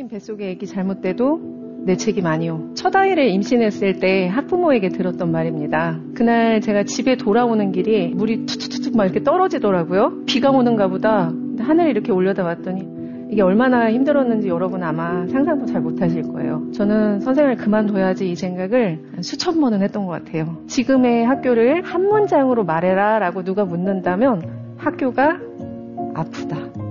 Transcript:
부모님 뱃속에 애기 잘못돼도 내 책임 아니오. 첫 아이를 임신했을 때 학부모에게 들었던 말입니다. 그날 제가 집에 돌아오는 길이 물이 툭툭툭 막 이렇게 떨어지더라고요. 비가 오는가 보다. 하늘을 이렇게 올려다봤더니 이게 얼마나 힘들었는지 여러분 아마 상상도 잘 못하실 거예요. 저는 선생을 그만둬야지 이 생각을 수천 번은 했던 것 같아요. 지금의 학교를 한 문장으로 말해라 라고 누가 묻는다면 학교가 아프다.